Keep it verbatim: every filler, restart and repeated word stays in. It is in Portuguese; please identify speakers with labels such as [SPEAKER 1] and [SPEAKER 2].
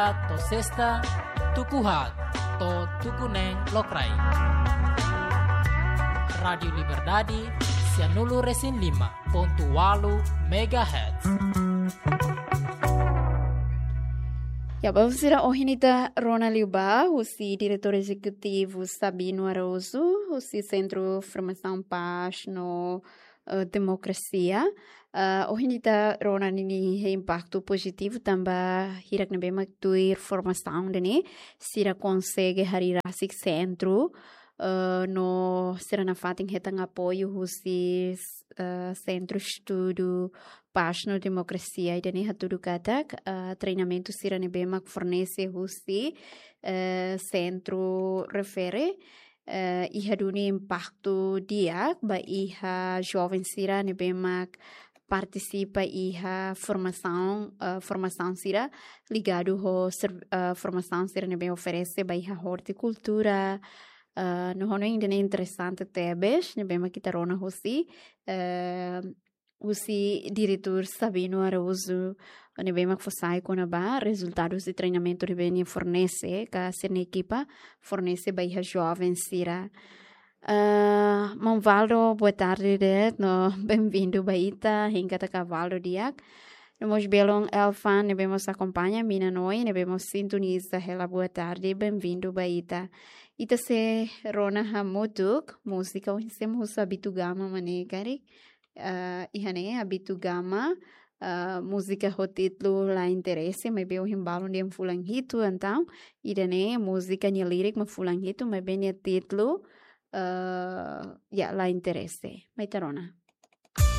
[SPEAKER 1] to sexta, tukuhat, to tukuneng lokrai. Radio Liberdade, Cianulu Resin lima ponto walu megahertz.
[SPEAKER 2] Ya, vamos ir a Ohinita Rona Liuba, o diretor executivo Sabino Araújo, o Centro de Formação Paz no uh, Democracia. Uh, Ohinita Rona nini impacto positivo também hirak na bema tuir formação dene, sira consegue harir asik centro. Uh, no será na fatin hetang apoio husi uh, centro estudo paz no democracia e dani hatudu katak uh, treinamento será ne bema fornece husi uh, centro refere uh, iha duni impacto dia ba iha jovem será ne bema participa iha formação uh, formação será ligado ho uh, formação será ne bem oferece ba iha horticultura. Uh, no hono ainda é interessante tebes, ne bem kita rona hosi, uh, hosi diretor Sabino Araújo, ne bem que fossai com a ba resultados de treinamento de bem fornece, que a ser equipa fornece ba iha jovem sira. Uh, Monvaldo, boa tarde, de, no, bem-vindo baita, hinkata cavalo diak. Nós belong Elfan, ne bemos acompanha mina noi, ne bemos sintoniza hela boa tarde, bem-vindo baita. Ita se rona hamutuk, música o hicemos habitugama manegari, uh, ihane habitugama, uh, música o título lá interesse, mas bem o himbalo de um fulanhito, então, idane música ni líric ma fulanhito, mas bem o título, uh, ya lá interesse. Mas tarona.